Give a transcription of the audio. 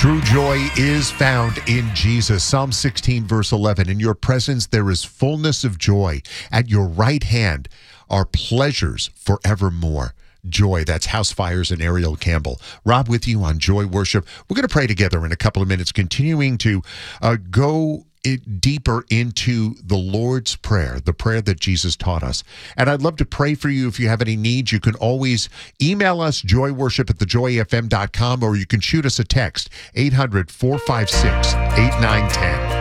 True joy is found in Jesus. Psalm 16, verse 11. In your presence there is fullness of joy. At your right hand are pleasures forevermore. Joy. That's House Fires and Ariel Campbell. Rob with you on Joy Worship. We're going to pray together in a couple of minutes, continuing to go deeper into the Lord's Prayer, the prayer that Jesus taught us. And I'd love to pray for you. If you have any needs, you can always email us, joyworship@thejoyfm.com, or you can shoot us a text, 800-456-8910.